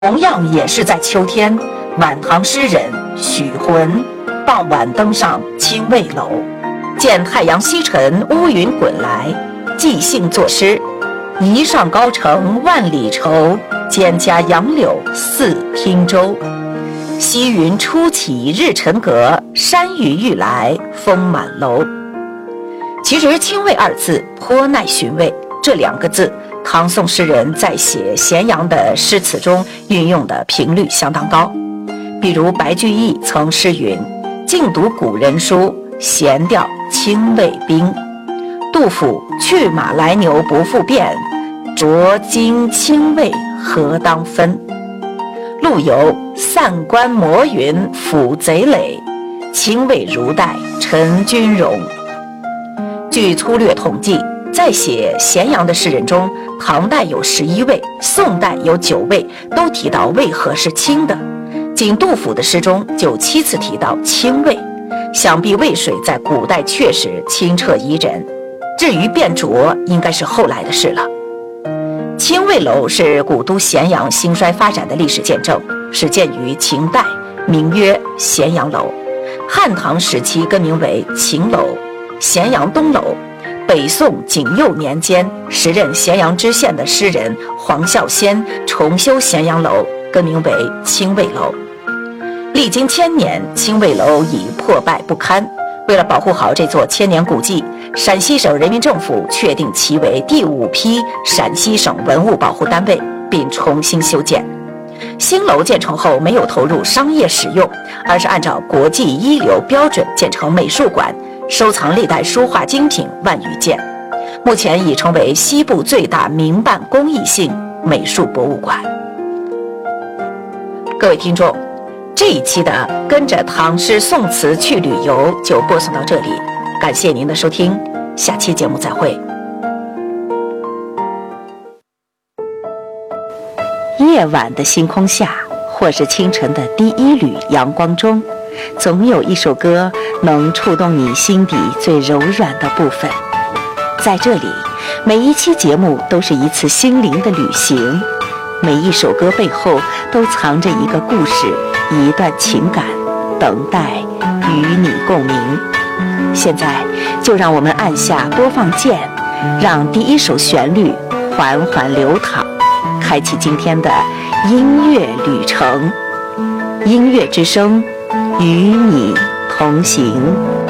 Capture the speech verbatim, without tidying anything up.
同样也是在秋天，晚唐诗人许浑傍晚登上清渭楼，见太阳西沉，乌云滚来，即兴作诗：一上高城万里愁，蒹葭杨柳似汀洲。西云初起日沉阁，山雨欲来风满楼。其实清渭二字颇耐寻味，这两个字唐宋诗人在写咸阳的诗词中运用的频率相当高。比如白居易曾诗云：静读古人书，闲调清渭兵。杜甫：去马来牛不复变，浊金清渭何当分。陆游：散关摩云抚贼垒，清渭如带陈军容。据粗略统计，在写咸阳的诗人中，唐代有十一位，宋代有九位，都提到渭河是清的。仅杜甫的诗中就七次提到清渭，想必渭水在古代确实清澈宜人。至于变浊，应该是后来的事了。清渭楼是古都咸阳兴衰发展的历史见证，始建于秦代，名曰咸阳楼。汉唐时期更名为秦楼、咸阳东楼。北宋景佑年间，时任咸阳知县的诗人黄孝先重修咸阳楼，更名为清渭楼。历经千年，清渭楼已破败不堪。为了保护好这座千年古迹，陕西省人民政府确定其为第五批陕西省文物保护单位，并重新修建。新楼建成后没有投入商业使用，而是按照国际一流标准建成美术馆，收藏历代书画精品万余件，目前已成为西部最大民办公益性美术博物馆。各位听众，这一期的跟着唐诗宋词去旅游就播送到这里，感谢您的收听，下期节目再会。夜晚的星空下，或是清晨的第一缕阳光中，总有一首歌能触动你心底最柔软的部分。在这里，每一期节目都是一次心灵的旅行，每一首歌背后都藏着一个故事，一段情感，等待与你共鸣。现在就让我们按下播放键，让第一首旋律缓缓流淌，开启今天的音乐旅程。音乐之声，与你同行。